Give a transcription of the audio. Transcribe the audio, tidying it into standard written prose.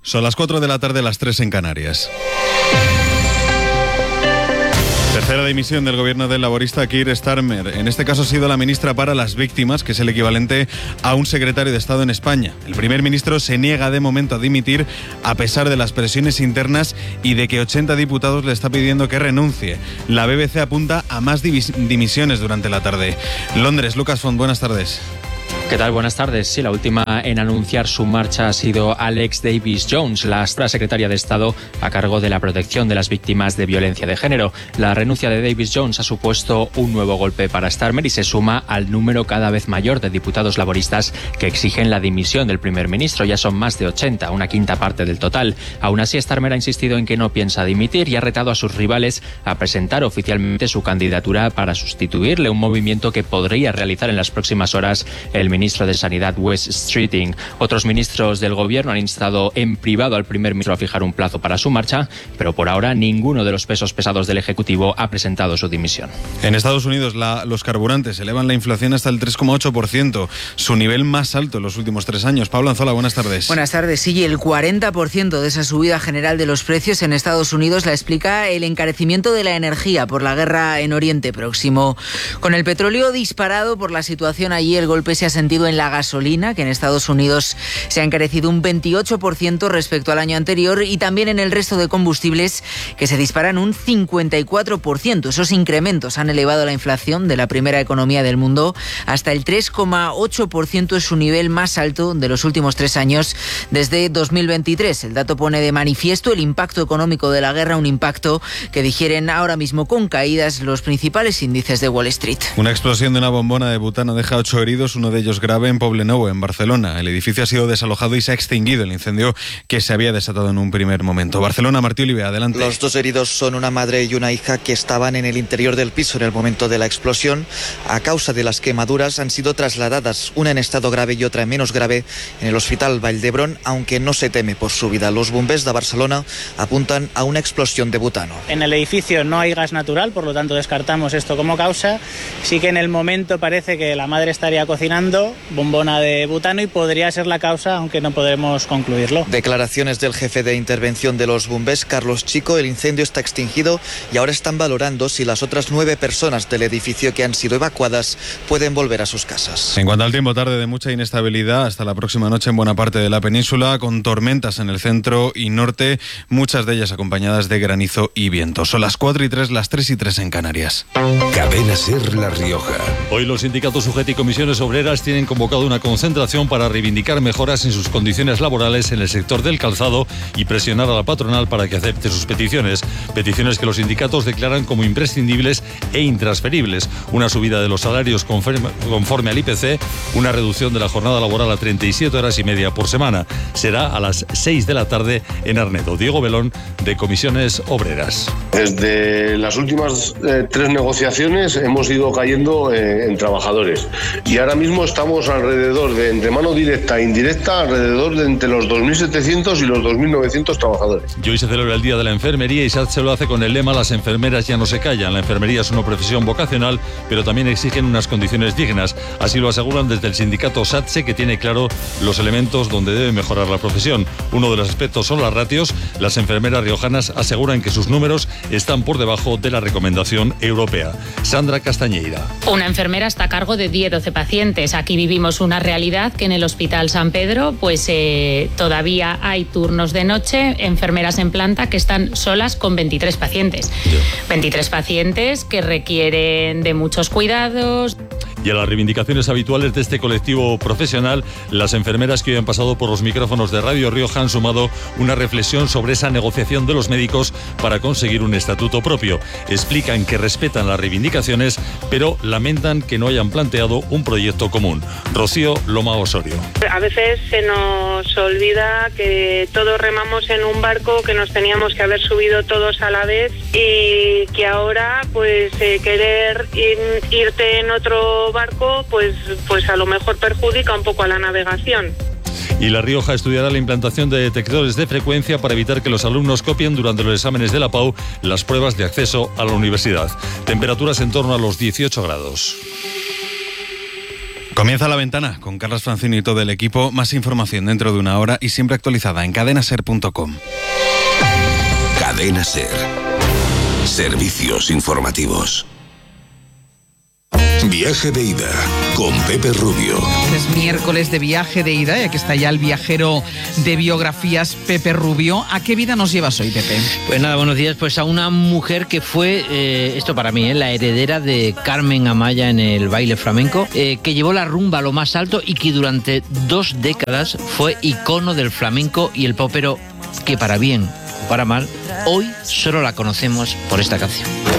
Son las 4 de la tarde, las 3 en Canarias. Tercera dimisión del gobierno del laborista Keir Starmer. En este caso ha sido la ministra para las víctimas, que es el equivalente a un secretario de Estado en España. El primer ministro se niega de momento a dimitir a pesar de las presiones internas y de que 80 diputados le está pidiendo que renuncie. La BBC apunta a más dimisiones durante la tarde. Londres, Lucas Font, buenas tardes. ¿Qué tal? Buenas tardes. Sí, la última en anunciar su marcha ha sido Alex Davis-Jones, la secretaria de Estado a cargo de la protección de las víctimas de violencia de género. La renuncia de Davis-Jones ha supuesto un nuevo golpe para Starmer y se suma al número cada vez mayor de diputados laboristas que exigen la dimisión del primer ministro. Ya son más de 80, una quinta parte del total. Aún así, Starmer ha insistido en que no piensa dimitir y ha retado a sus rivales a presentar oficialmente su candidatura para sustituirle, un movimiento que podría realizar en las próximas horas el ministro de Sanidad, Wes Streeting. Otros ministros del gobierno han instado en privado al primer ministro a fijar un plazo para su marcha, pero por ahora ninguno de los pesos pesados del Ejecutivo ha presentado su dimisión. En Estados Unidos los carburantes elevan la inflación hasta el 3,8%, su nivel más alto en los últimos 3 años. Pablo Anzola, buenas tardes. Buenas tardes. Sí, el 40% de esa subida general de los precios en Estados Unidos la explica el encarecimiento de la energía por la guerra en Oriente Próximo. Con el petróleo disparado por la situación allí, el golpe se ha sentido en la gasolina, que en Estados Unidos se ha encarecido un 28% respecto al año anterior, y también en el resto de combustibles, que se disparan un 54%. Esos incrementos han elevado la inflación de la primera economía del mundo hasta el 3,8%, es su nivel más alto de los últimos 3 años, desde 2023. El dato pone de manifiesto el impacto económico de la guerra, un impacto que digieren ahora mismo con caídas los principales índices de Wall Street. Una explosión de una bombona de butano deja 8 heridos, uno de ellos grave, en Poblenou, en Barcelona. El edificio ha sido desalojado y se ha extinguido el incendio que se había desatado en un primer momento. Barcelona, Martí Olive, adelante. Los 2 heridos son una madre y una hija que estaban en el interior del piso en el momento de la explosión. A causa de las quemaduras han sido trasladadas, una en estado grave y otra en menos grave, en el Hospital Vall d'Hebron, aunque no se teme por su vida. Los bombers de Barcelona apuntan a una explosión de butano. En el edificio no hay gas natural, por lo tanto descartamos esto como causa. Sí que en el momento parece que la madre estaría cocinando bombona de butano y podría ser la causa, aunque no podemos concluirlo. Declaraciones del jefe de intervención de los bombers, Carlos Chico. El incendio está extinguido y ahora están valorando si las otras 9 personas del edificio que han sido evacuadas pueden volver a sus casas. En cuanto al tiempo, tarde de mucha inestabilidad hasta la próxima noche en buena parte de la península, con tormentas en el centro y norte, muchas de ellas acompañadas de granizo y viento. Son las 4:03, las 3:03 en Canarias. Cadena SER La Rioja. Hoy los sindicatos UGT y comisiones obreras tienen convocado una concentración para reivindicar mejoras en sus condiciones laborales en el sector del calzado y presionar a la patronal para que acepte sus peticiones. Peticiones que los sindicatos declaran como imprescindibles e intransferibles. Una subida de los salarios conforme al IPC, una reducción de la jornada laboral a 37 horas y media por semana. Será a las 6 de la tarde en Arnedo. Diego Belón, de Comisiones Obreras. Desde las últimas 3 negociaciones hemos ido cayendo en trabajadores y ahora mismo estamos alrededor de, entre mano directa e indirecta, alrededor de entre los 2.700 y los 2.900 trabajadores. Y hoy se celebra el Día de la Enfermería y SATSE lo hace con el lema "Las enfermeras ya no se callan". La enfermería es una profesión vocacional, pero también exigen unas condiciones dignas. Así lo aseguran desde el sindicato SATSE, que tiene claro los elementos donde debe mejorar la profesión. Uno de los aspectos son las ratios. Las enfermeras riojanas aseguran que sus números están por debajo de la recomendación europea. Sandra Castañeira. Una enfermera está a cargo de 10-12 pacientes. Aquí vivimos una realidad que en el Hospital San Pedro todavía hay turnos de noche, enfermeras en planta que están solas con 23 pacientes. 23 pacientes que requieren de muchos cuidados. Y a las reivindicaciones habituales de este colectivo profesional, las enfermeras que hoy han pasado por los micrófonos de Radio Rioja han sumado una reflexión sobre esa negociación de los médicos para conseguir un estatuto propio. Explican que respetan las reivindicaciones, pero lamentan que no hayan planteado un proyecto común. Rocío Loma Osorio. A veces se nos olvida que todos remamos en un barco, que nos teníamos que haber subido todos a la vez y que ahora querer irte en otro barco pues a lo mejor perjudica un poco a la navegación. Y La Rioja estudiará la implantación de detectores de frecuencia para evitar que los alumnos copien durante los exámenes de la PAU las pruebas de acceso a la universidad. Temperaturas en torno a los 18 grados. Comienza La Ventana con Carlos Francino y todo el equipo. Más información dentro de una hora y siempre actualizada en cadenaser.com. Cadena Ser. Servicios informativos. Viaje de ida con Pepe Rubio. Es miércoles de viaje de ida y aquí está ya el viajero de biografías, Pepe Rubio. ¿A qué vida nos llevas hoy, Pepe? Pues nada, buenos días. Pues a una mujer que fue, esto para mí, la heredera de Carmen Amaya en el baile flamenco, que llevó la rumba a lo más alto y que durante 2 décadas fue icono del flamenco y el popero, que para bien o para mal, hoy solo la conocemos por esta canción.